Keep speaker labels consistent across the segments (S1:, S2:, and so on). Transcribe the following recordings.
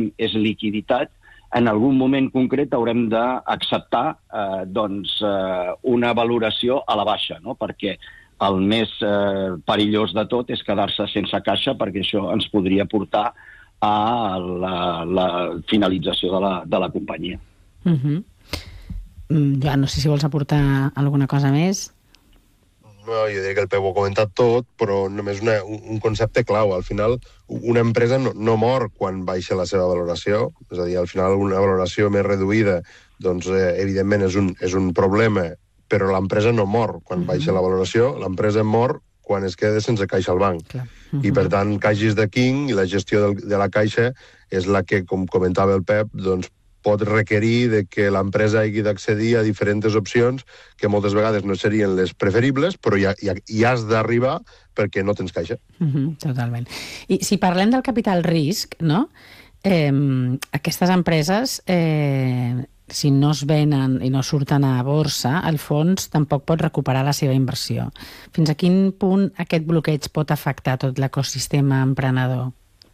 S1: necessitem és liquiditat, en algun moment concret haurem d'acceptar una valoració a la baixa, no? Perquè el més perillós de tot és quedar-se sense caixa, perquè això ens podria portar a la finalització de la companyia.
S2: Joan, no sé si vols aportar alguna cosa més.
S3: No, jo diria que el Pep ho ha comentat tot, però només un concepte clau. Al final, una empresa no mor quan baixa la seva valoració. És a dir, al final, una valoració més reduïda, doncs, evidentment, és un problema, però l'empresa no mor quan baixa la valoració. L'empresa mor quan es queda sense caixa al banc. I, per tant, caixes de King i la gestió de la caixa és la que, com comentava el Pep, doncs, pot requerir de que l'empresa hagi d'accedir a diferents opcions que moltes vegades no serien les preferibles, però hi has d'arribar perquè no tens caixa.
S2: Totalment. I si parlem del capital risc, no? Aquestes empreses, si no es venen i no surten a borsa, el fons tampoc pot recuperar la seva inversió. Fins a quin punt aquest bloqueig pot afectar tot l'ecosistema emprenedor?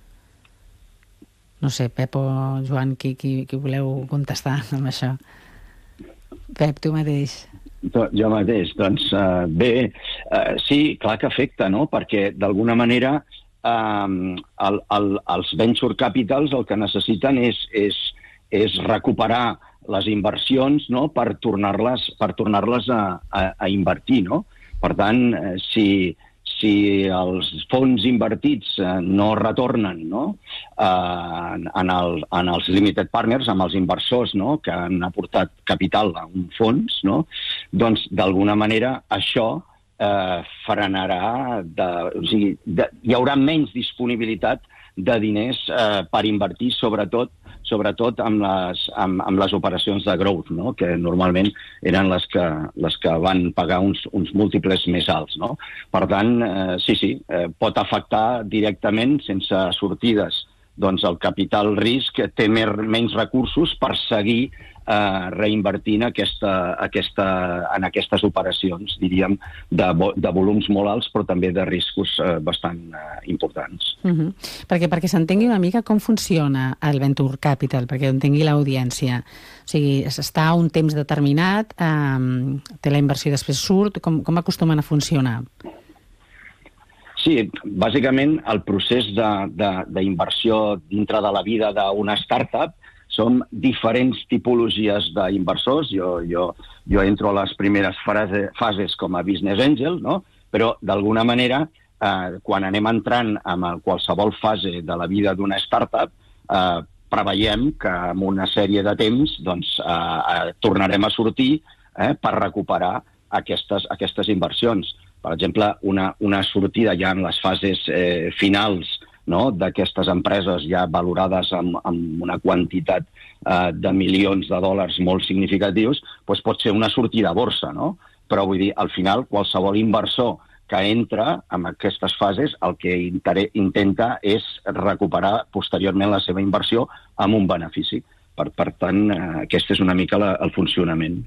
S2: No sé, Pep o Joan, qui voleu contestar amb això? Pep, tu mateix.
S1: Jo mateix. Doncs bé, sí, clar que afecta, no? Perquè d'alguna manera els venture capitals el que necessiten és recuperar les inversions, no? Per tornar-les a invertir, no? Per tant, si els fons invertits no retornen, no? En els limited partners, amb els inversors, no? Que han aportat capital a un fons, no? Doncs d'alguna manera això frenarà, hi haurà menys disponibilitat de diners per invertir, sobretot amb les operacions de growth, no? Que normalment eren les que van pagar uns múltiples més alts, no? Per tant, sí, pot afectar directament, sense sortides, doncs el capital risc té menys recursos per seguir reinvertint en aquestes operacions, diríem, de volums molt alts, però també de riscos bastant importants.
S2: Perquè s'entengui una mica com funciona el Venture Capital, perquè entengui l'audiència. O sigui, està un temps determinat, té la inversió i després surt, com acostumen a funcionar?
S1: Sí, bàsicament el procés d'inversió dintre de la vida d'una startup són diferents tipologies d'inversors. Jo entro a les primeres fases com a business angel, no? Però d'alguna manera, quan anem entrant en qualsevol fase de la vida d'una startup, preveiem que en una sèrie de temps tornarem a sortir per recuperar aquestes inversions. Per exemple, una sortida ja en les fases finals, no? D'aquestes empreses ja valorades amb una quantitat de milions de dòlars molt significatius, doncs pot ser una sortida a borsa, no? Però vull dir, al final, qualsevol inversor que entra en aquestes fases el que intenta és recuperar posteriorment la seva inversió amb un benefici. Per tant, aquest és una mica el funcionament.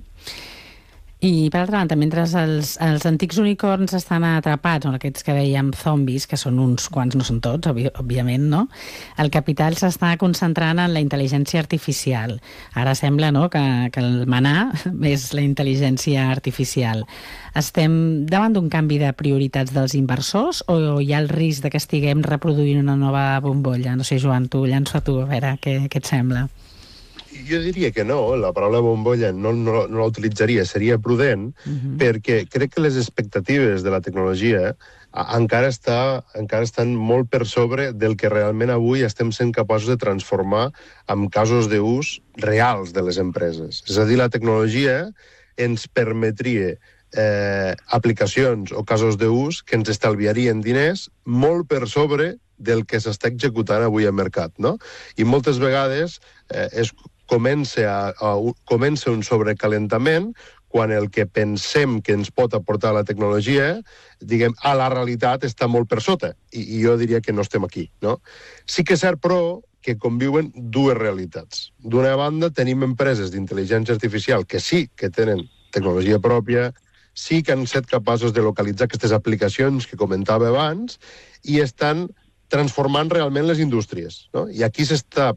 S2: I, per altra banda, mentre els antics unicorns estan atrapats, o aquests que dèiem zombis, que són uns quants, no són tots, òbviament, no? El capital s'està concentrant en la intel·ligència artificial. Ara sembla, no?, que el manar és la intel·ligència artificial. Estem davant d'un canvi de prioritats dels inversors o hi ha el risc de que estiguem reproduint una nova bombolla? No sé, Joan, llanço a tu, a veure què et sembla.
S3: Jo diria que no, la paraula bombolla no la utilitzaria, seria prudent, perquè crec que les expectatives de la tecnologia encara estan molt per sobre del que realment avui estem sent capaços de transformar en casos d'ús reals de les empreses. És a dir, la tecnologia ens permetria aplicacions o casos d'ús que ens estalviarien diners molt per sobre del que s'està executant avui al mercat, no? I moltes vegades comença un sobrecalentament quan el que pensem que ens pot aportar la tecnologia, diguem, a la realitat està molt per sota. I jo diria que no estem aquí, no? Sí que és cert, però, que conviuen dues realitats. D'una banda, tenim empreses d'intel·ligència artificial que sí que tenen tecnologia pròpia, sí que han estat capaços de localitzar aquestes aplicacions que comentava abans i estan transformant realment les indústries, no? I aquí s'està